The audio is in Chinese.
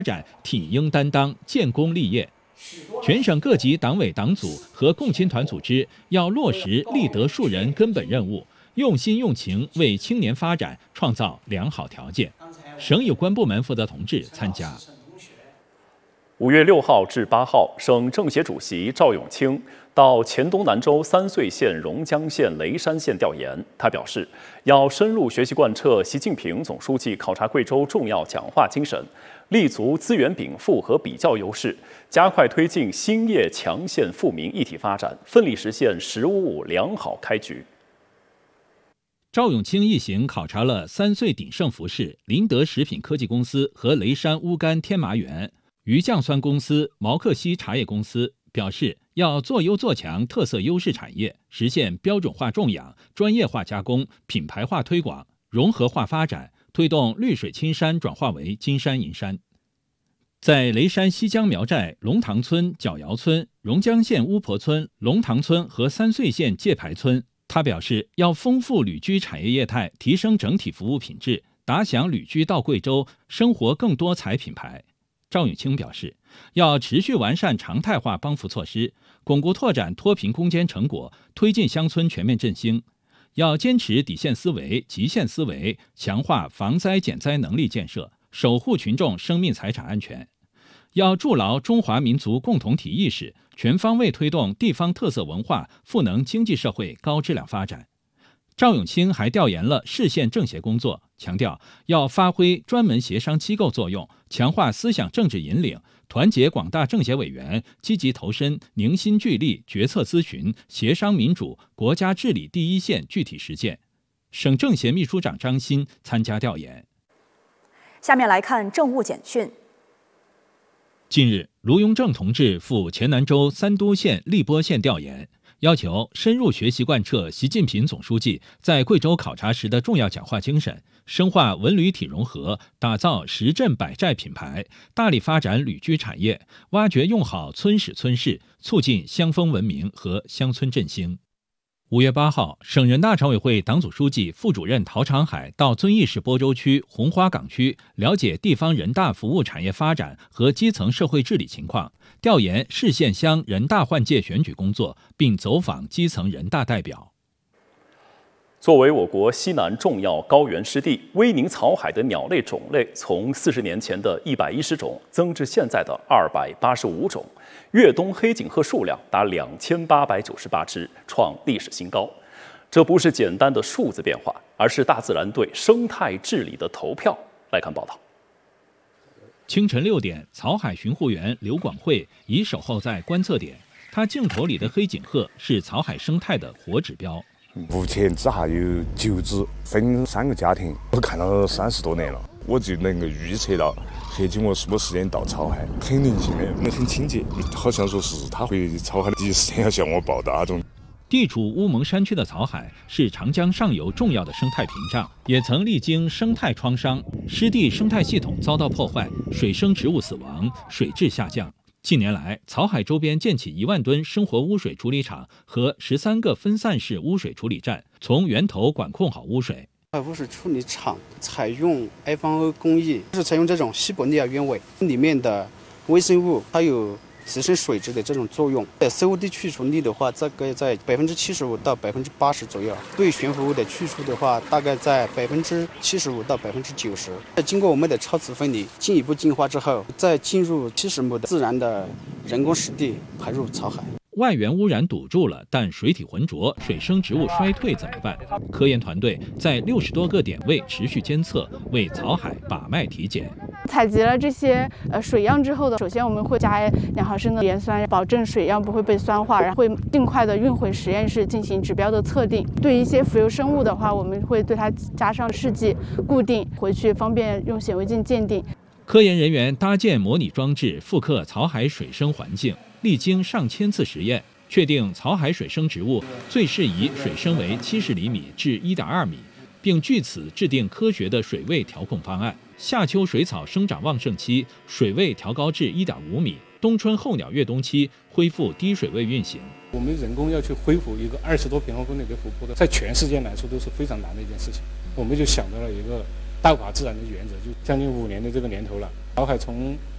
展挺应担当、建功立业。全省各级党委党组和共青团组织要落实立德树人根本任务，用心用情为青年发展创造良好条件。省有关部门负责同志参加。 5月6号至8号，省政协主席赵永清到黔东南州3穗县、榕江县、雷山县调研。他表示，要深入学习贯彻习近平总书记考察贵州重要讲话精神，立足资源禀赋和比较优势，加快推进兴业强县富民一体发展，奋力实现“10+5”良好开局。 赵永清一行考察了3穗鼎盛服饰、林德食品科技公司和雷山乌干天麻园、余酱酸公司、毛克西茶叶公司，表示要做优做强特色优势产业，实现标准化种养、专业化加工、品牌化推广、融合化发展，推动绿水青山转化为金山银山。在雷山西江苗寨龙塘村、角窑村、榕江县巫婆村、龙塘村和3穗县界牌村，他表示要丰富旅居产业业态，提升整体服务品质，打响旅居到贵州生活更多彩品牌。赵永清表示，要持续完善常态化帮扶措施，巩固拓展脱贫攻坚成果，推进乡村全面振兴。要坚持底线思维、极限思维，强化防灾减灾能力建设，守护群众生命财产安全。要筑牢中华民族共同体意识，全方位推动地方特色文化赋能经济社会高质量发展。赵永清还调研了市县政协工作，强调要发挥专门协商机构作用，强化思想政治引领，团结广大政协委员，积极投身凝心聚力决策咨询、协商民主、国家治理第一线具体实践。省政协秘书长张欣参加调研。 下面来看政务简讯。 近日，卢永正同志赴黔南州三都县、荔波县调研，要求深入学习贯彻习近平总书记在贵州考察时的重要讲话精神，深化文旅体融合，打造10镇100寨品牌，大力发展旅居产业，挖掘用好村史村市，促进乡风文明和乡村振兴。5月8号，省人大常委会党组书记、副主任陶长海到遵义市播州区红花岗区了解地方人大服务产业发展和基层社会治理情况，调研市县乡人大换届选举工作，并走访基层人大代表。 作为我国西南重要高原湿地，威宁草海的鸟类种类从40年前的110种增至现在的285种，越冬黑颈鹤数量达2898只，创历史新高。这不是简单的数字变化，而是大自然对生态治理的投票。来看报道。 清晨6点，草海巡护员刘广慧已守候在观测点，他镜头里的黑颈鹤是草海生态的活指标。 目前之下有9只，分3个家庭，我看了30多年了，我就能够预测到黑颈鹅什么时间到草海，很灵性的，很亲切，好像说是他回草海的第一时间要向我报答那种。 地处乌蒙山区的草海是长江上游重要的生态屏障，也曾历经生态创伤，湿地生态系统遭到破坏，水生植物死亡，水质下降。近年来，草海周边建起1万吨生活污水处理厂和13个分散式污水处理站，从源头管控好污水。 污水处理厂采用 F2O 工艺，是采用这种西伯利亚鸢尾，里面的微生物它有提升水质的这种作用。COD 去除率的话，大概在75%到80%左右；对悬浮物的去除的话，大概在75%到90%。经过我们的超磁分离，进一步净化之后，再进入70亩的自然的人工湿地排入草海。 外源污染堵住了，但水体浑浊、水生植物衰退怎么办？科研团队在60多个点位持续监测，为草海把脉体检。 采集了这些水样之后的，首先我们会加2毫升的盐酸，保证水样不会被酸化，然后会尽快的运回实验室进行指标的测定。对一些浮游生物的话，我们会对它加上试剂固定，回去方便用显微镜鉴定。 科研人员搭建模拟装置，复刻草海水生环境。历经上千次实验，确定草海水生植物最适宜水深为70厘米至1.2米，并据此制定科学的水位调控方案。夏秋水草生长旺盛期，水位调高至1.5米；冬春候鸟越冬期恢复低水位运行。 我们人工要去恢复一个20多平方公里的湖泊的，在全世界来说都是非常难的一件事情。我们就想到了一个大法自然的原则，就将近5年的这个年头了。草海从